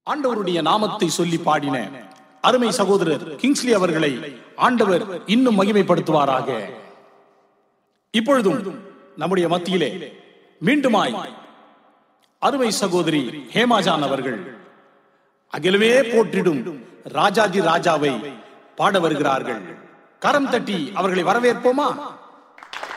ஆண்டவருடைய நாமத்தை சொல்லி பாடின அருமை சகோதரர் கிங்ஸ்லி அவர்களை ஆண்டவர் இன்னும் மகிமைப்படுத்துவாராக. இப்பொழுதும் நம்முடைய மத்தியிலே மீண்டுமாய் அருமை சகோதரி ஹேமாஜான் அவர்கள் அகிலவே போற்றிடும் ராஜாதி ராஜாவை பாட வருகிறார்கள். கரம் தட்டி அவர்களை வரவேற்போமா?